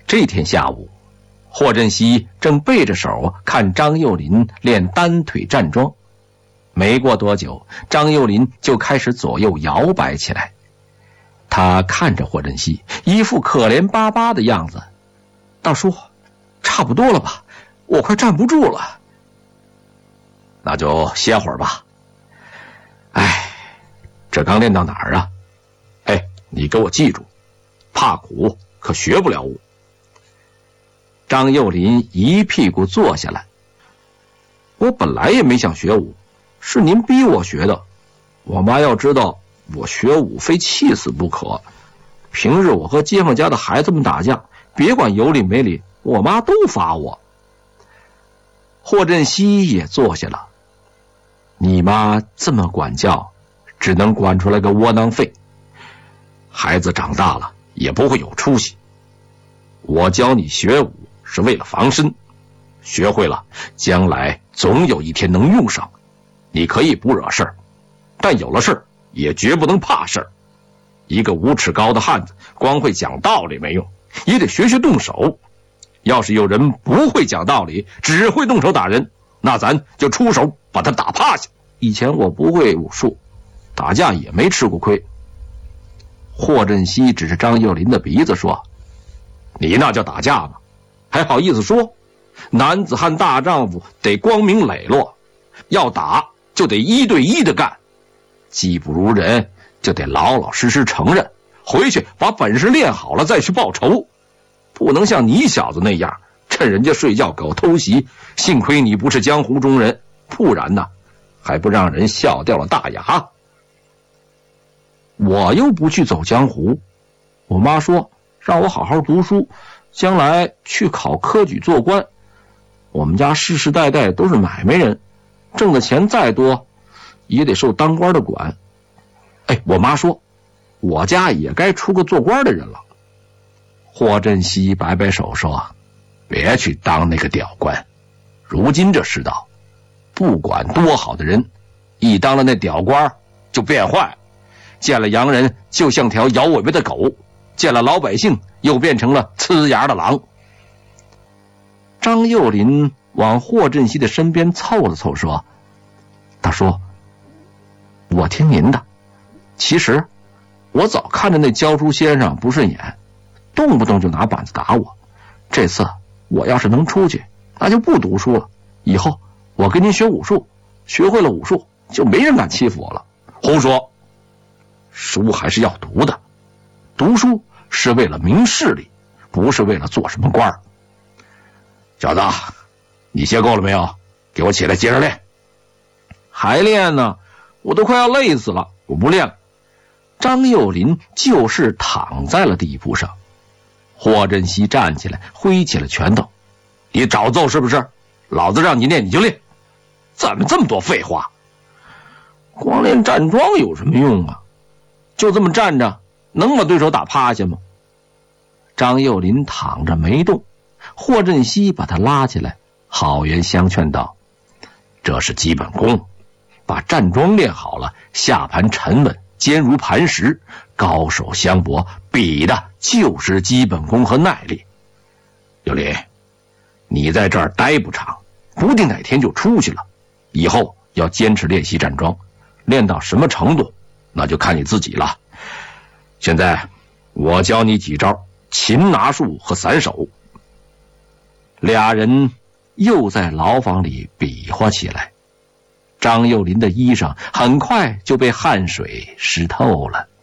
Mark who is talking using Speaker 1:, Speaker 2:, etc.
Speaker 1: 这天下午，霍振熙正背着手看张幼林练单腿站桩。没过多久，张幼林就开始左右摇摆起来。他看着霍振熙，一副可怜巴巴的样子。大叔，差不多了吧？我快站不住了。那就歇会儿吧。哎，这刚练到哪儿啊？哎，你给我记住，怕苦可学不了舞。张幼林一屁股坐下来。我本来也没想学舞，是您逼我学的。我妈要知道我学舞非气死不可。平日我和街坊家的孩子们打架，别管有理没理，我妈都罚我。霍振熙也坐下了。你妈这么管教，只能管出来个窝囊废。孩子长大了也不会有出息。我教你学舞是为了防身，学会了将来总有一天能用上。你可以不惹事儿，但有了事儿也绝不能怕事儿。一个5尺高的汉子光会讲道理没用，也得学学动手。要是有人不会讲道理，只会动手打人，那咱就出手把他打趴下。以前我不会武术，打架也没吃过亏。霍振熙指着张幼林的鼻子说：你那叫打架吗？还好意思说？男子汉大丈夫得光明磊落，要打就得1对1的干，技不如人就得老老实实承认，回去把本事练好了再去报仇。不能像你小子那样趁人家睡觉狗偷袭，幸亏你不是江湖中人，不然呢还不让人笑掉了大牙。我又不去走江湖，我妈说让我好好读书，将来去考科举做官。我们家世世代代都是买卖人，挣的钱再多也得受当官的管。哎，我妈说我家也该出个做官的人了。霍振熙摆摆手说：别去当那个屌官，如今这世道，不管多好的人，一当了那屌官就变坏，见了洋人就像条摇尾巴的狗，见了老百姓又变成了呲牙的狼。张幼林往霍振熙的身边凑了凑说：大叔，我听您的。其实我早看着那教书先生不顺眼，动不动就拿板子打我。这次我要是能出去，那就不读书了，以后我跟您学武术，学会了武术就没人敢欺负我了。胡说，书还是要读的，读书是为了明事理，不是为了做什么官儿。小子，你歇够了没有？给我起来接着练。还练呢，我都快要累死了，我不练了。张幼林就是躺在了地铺上。霍振熙站起来，挥起了拳头：你找揍是不是？老子让你练你就练，怎么这么多废话？光练站桩有什么用啊？就这么站着，能把对手打趴下吗？张幼林躺着没动，霍振熙把他拉起来，好言相劝道：这是基本功，把站桩练好了，下盘沉稳，坚如磐石，高手相搏比的就是基本功和耐力。幼林，你在这儿待不长，不定哪天就出去了，以后要坚持练习站桩，练到什么程度那就看你自己了。现在我教你几招擒拿术和散手。俩人又在牢房里比划起来。张幼林的衣裳很快就被汗水湿透了。